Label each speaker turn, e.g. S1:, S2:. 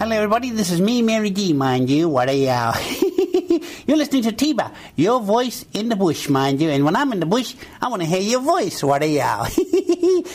S1: Hello, everybody. This is me, Mary D, mind you. What a You're listening to Tiba, your voice in the bush, mind you. And when I'm in the bush, I want to hear your voice. What a